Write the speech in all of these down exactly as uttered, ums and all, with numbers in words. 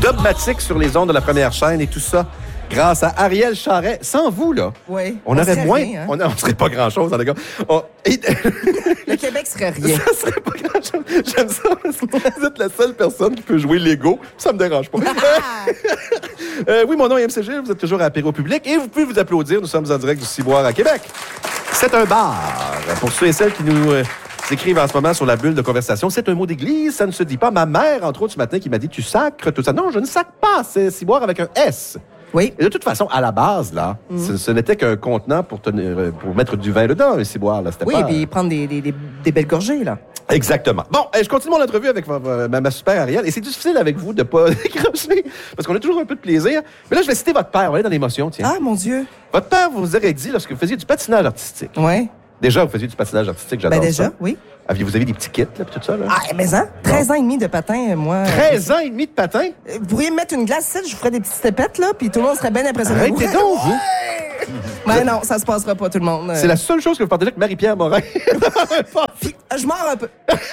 Dubmatique sur les ondes de la première chaîne et tout ça grâce à Ariel Charret. Sans vous, là, oui, on, on aurait moins... Rien, hein? On ne serait pas grand-chose, les gars. On... Le Québec serait rien. Ça serait pas grand-chose. J'aime ça parce que vous êtes la seule personne qui peut jouer Lego. Ça me dérange pas. euh, oui, mon nom est M C G. Vous êtes toujours à Apéro Public et vous pouvez vous applaudir. Nous sommes en direct du Ciboire à Québec. C'est un bar. Pour ceux et celles qui nous... Euh, s'écrivent en ce moment sur la bulle de conversation. C'est un mot d'église, ça ne se dit pas. Ma mère, entre autres, ce matin, qui m'a dit « Tu sacres tout ça ». Non, je ne sacre pas. C'est Ciboire avec un S. Oui. Et de toute façon, à la base, là, mm-hmm. ce, ce n'était qu'un contenant pour, tenir, pour mettre du vin dedans, un ciboire. Là. C'était oui, pas... et puis prendre des, des, des, des belles gorgées, là. Exactement. Bon, je continue mon entrevue avec ma, ma, ma super Ariel. Et c'est difficile avec vous de ne pas décrocher, parce qu'on a toujours un peu de plaisir. Mais là, je vais citer votre père. On est dans l'émotion, tiens. Ah, mon Dieu. Votre père vous aurait dit, lorsque vous faisiez du patinage artistique. Oui. Déjà, vous faisiez du patinage artistique, j'adore ben déjà, ça. oui. Vous avez des petits kits, là, puis tout ça, là? Ah, mais hein? treize ans et demi de patin, moi. treize ans et demi de patin? Vous pourriez me mettre une glace ici, je vous ferais des petites stepettes, là, puis tout le monde serait bien impressionné. Arrêtez donc, vous! Mais non, ça se passera pas, tout le monde. C'est la seule chose que vous partagez avec Marie-Pierre Morin. Puis, je mords un peu.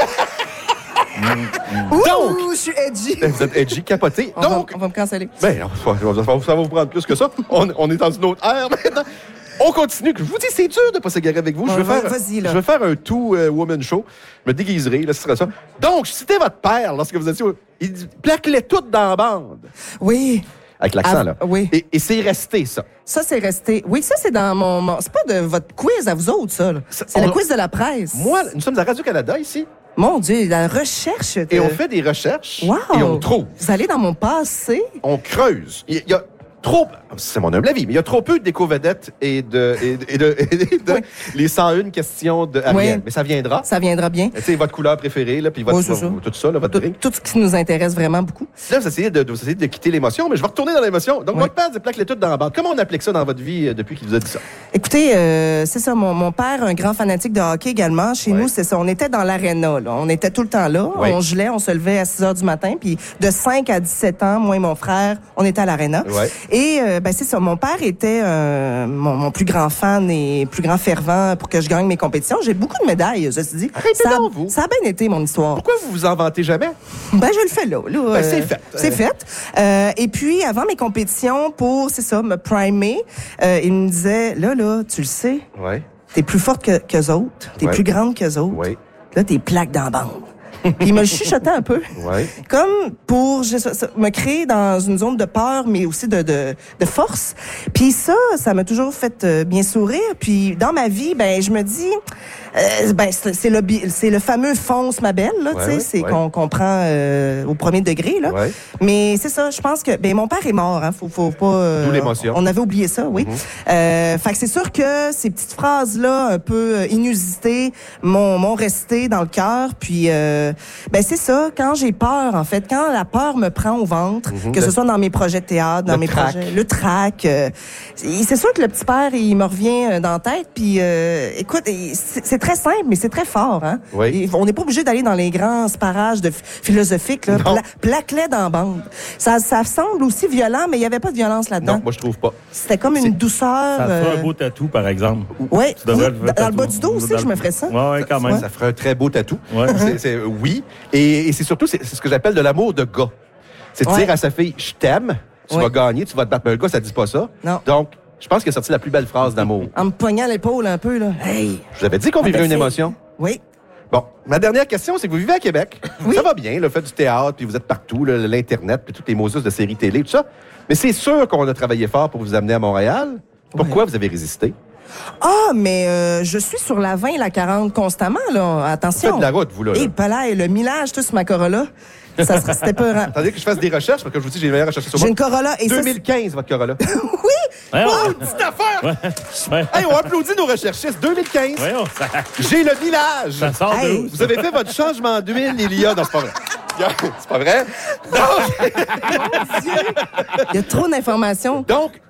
Donc, Ouh, je suis edgy. Vous êtes edgy, capoté. On Donc, va, on va me canceller. Ben, ça va vous prendre plus que ça. On, on est dans une autre ère maintenant. On continue. Je vous dis, c'est dur de ne pas s'égarer avec vous. Bon, je, veux faire, vas-y, là. je veux faire un two-woman show. Je me déguiserai, là, ce sera ça. Donc, je citais votre père lorsque vous étiez... Il dit, plaque-les toutes dans la bande. Oui. Avec l'accent, ah, là. Oui. Et, et c'est resté, ça. Ça, c'est resté. Oui, ça, c'est dans mon... mon... C'est pas de votre quiz à vous autres, ça. C'est le quiz de la presse. Moi, nous sommes à Radio-Canada, ici. Mon Dieu, la recherche. De... Et on fait des recherches. Wow. Et on trouve. Vous allez dans mon passé. On creuse. Il y a... Trop, c'est mon humble avis, mais il y a trop peu d'éco-vedettes et de, et de, et de, et de oui. les cent un questions de Ariel. Oui. Mais ça viendra. Ça viendra bien. Tu sais, votre couleur préférée, là, puis votre, oui, c'est ça. tout ça, là, votre tout, drink. Tout ce qui nous intéresse vraiment beaucoup. Là, vous essayez de, vous essayez de quitter l'émotion, mais je vais retourner dans l'émotion. Donc, oui. votre père dit plaque les toutes dans la bande. Comment on applique ça dans votre vie euh, depuis qu'il vous a dit ça? Écoutez, euh, c'est ça, mon, mon père, un grand fanatique de hockey également. Chez oui. nous, c'est ça. On était dans l'aréna, là. On était tout le temps là. Oui. On gelait, on se levait à six heures du matin, puis de cinq à dix-sept ans, moi et mon frère, on était à l'aréna. Oui. Et, euh, ben, c'est ça. Mon père était euh, mon, mon plus grand fan et plus grand fervent pour que je gagne mes compétitions. J'ai beaucoup de médailles, je te dis. Arrêtez ça, donc, vous. Ça a bien été, mon histoire. Pourquoi vous vous en vantez jamais? Ben, je le fais là. là ben, euh, c'est fait. C'est fait. Euh, et puis, avant mes compétitions, pour, c'est ça, me primer, euh, il me disait, là, là, tu le sais, ouais. t'es plus forte que, qu'eux autres, t'es ouais. plus grande qu'eux autres. Ouais. Là, t'es plaque dans la bande. Puis il me le chuchotait un peu. Ouais. Comme pour je, ça, me créer dans une zone de peur, mais aussi de, de, de force. Puis ça, ça m'a toujours fait euh, bien sourire. Puis dans ma vie, ben je me dis, euh, ben c'est, c'est, le, c'est le fameux fonce ma belle, là, ouais, tu sais, ouais, c'est ouais. qu'on, qu'on prend euh, au premier degré, là. Ouais. Mais c'est ça, je pense que, ben mon père est mort, hein, faut, faut pas. Euh, D'où l'émotion. On avait oublié ça, oui. Mm-hmm. Euh, fait que c'est sûr que ces petites phrases-là, un peu inusitées, m'ont, m'ont resté dans le cœur. Puis euh, ben c'est ça, quand j'ai peur, en fait, quand la peur me prend au ventre, mm-hmm. que ce soit dans mes projets de théâtre, dans le mes trac. projets, le trac, euh, c'est sûr que le petit père, il me revient dans la tête, puis euh, écoute, c'est, c'est très simple, mais c'est très fort, hein. Oui. Et on n'est pas obligé d'aller dans les grands sparages de philosophiques, là, Pla- plaque-les dans la bande. Ça, ça semble aussi violent, mais il n'y avait pas de violence là-dedans. Non, moi je trouve pas. C'était comme c'est... une douceur. Ça ferait euh... un beau tatou, par exemple. Oui, oui. Le dans tatou. Le bas du dos aussi, je me ferais ça. Oui, ouais, quand même. Ouais. Ça ferait un très beau tatou. Ouais. c'est, c'est, oui. Et, et c'est surtout, c'est, c'est ce que j'appelle de l'amour de gars. C'est de ouais. dire à sa fille, je t'aime, tu ouais. vas gagner, tu vas te battre. Mais le gars, ça dit pas ça. Non. Donc, je pense qu'il a sorti la plus belle phrase d'amour. En me poignant l'épaule un peu, là. Hey! Je vous avais dit qu'on vivrait une émotion. Oui. Bon, ma dernière question, c'est que vous vivez à Québec. Oui. Ça va bien, le fait du théâtre, puis vous êtes partout, là, l'Internet, puis toutes les mosus de séries télé, tout ça. Mais c'est sûr qu'on a travaillé fort pour vous amener à Montréal. Pourquoi oui. vous avez résisté? Ah, mais euh, je suis sur la vingt et la quarante constamment, là. Attention. Vous faites de la route, vous, là. Et là. Palais, le millage, tout sur ma Corolla. Ça serait, c'était peurant. Attendez que je fasse des recherches, parce que je vous dis, j'ai les meilleures recherches sur moi. J'ai une Corolla. Et deux mille quinze, ça, votre Corolla. Oui! Ouais, wow, ouais. petite affaire! Ouais. Ouais. Hey, on applaudit nos recherchistes. deux mille quinze. Ouais, ça... J'ai le village. Ça sort hey. de où, ça? Vous avez fait votre changement d'huile, il y a... Non, c'est pas vrai. C'est pas vrai? Donc... Mon Dieu! Il y a trop d'informations. Donc,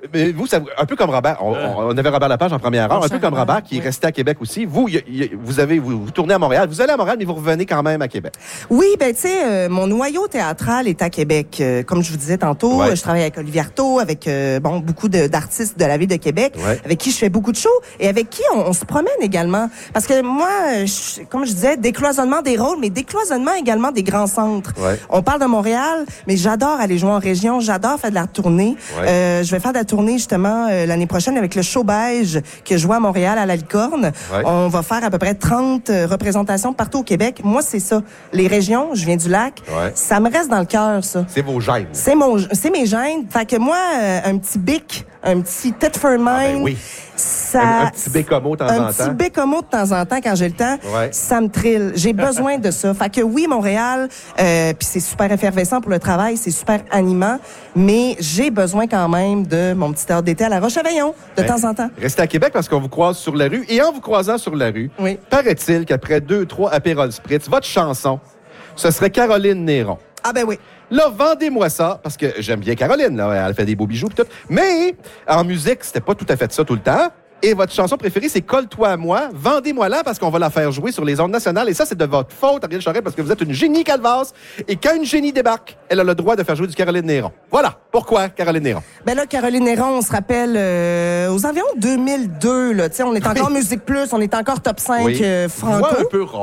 mais vous, ça, un peu comme Robert, on, on avait Robert Lapage en première heure, un peu comme Robert qui est oui. resté à Québec aussi. Vous, y, y, vous avez, vous, vous tournez à Montréal, vous allez à Montréal, mais vous revenez quand même à Québec. Oui, ben tu sais, euh, mon noyau théâtral est à Québec. Euh, comme je vous disais tantôt, Ouais. je travaille avec Olivier Artaud, avec euh, bon beaucoup de- d'artistes de la ville de Québec, Ouais. avec qui je fais beaucoup de shows et avec qui on, on se promène également. Parce que moi, euh, je- comme je disais, décloisonnement des rôles, mais décloisonnement également des grands centres. Ouais. On parle de Montréal, mais j'adore aller jouer en région, j'adore faire de la tournée. Ouais. Euh, je vais faire de la tournée justement euh, l'année prochaine avec le Show Beige que je joue à Montréal à la Licorne. Ouais. On va faire à peu près trente euh, représentations partout au Québec. Moi, c'est ça. Les régions, je viens du lac. Ouais. Ça me reste dans le cœur, ça. C'est vos gènes. C'est mon, c'est mes gènes. Fait que moi, euh, un petit bic, un petit tête for mine, Ah, ben oui. ça, Un, un petit bécomo de temps un en petit temps. bécomo de temps en temps quand j'ai le temps, Ouais. ça me trille. J'ai besoin de ça. Fait que oui, Montréal, euh, puis c'est super effervescent pour le travail, c'est super animant, mais j'ai besoin quand même de mon petit heure d'été à la Roche-Aveillon de Ben, temps en temps. Restez à Québec parce qu'on vous croise sur la rue. Et en vous croisant sur la rue, Oui. paraît-il qu'après deux, trois Aperol Spritz, votre chanson, ce serait Caroline Néron. Ah ben oui. Là, vendez-moi ça, parce que j'aime bien Caroline, là, elle fait des beaux bijoux et tout. Mais en musique, c'était pas tout à fait ça tout le temps. Et votre chanson préférée, c'est Colle-toi à moi. Vendez-moi-la parce qu'on va la faire jouer sur les ondes nationales. Et ça, c'est de votre faute, Ariel Charest, parce que vous êtes une génie calvasse. Et quand une génie débarque, elle a le droit de faire jouer du Caroline Néron. Voilà. Pourquoi Caroline Néron? Ben là, Caroline Néron, on se rappelle euh, aux environs deux mille deux, là. Tu sais, on est encore Musique Plus, on est encore top cinq Oui. euh, franco. Voix un peu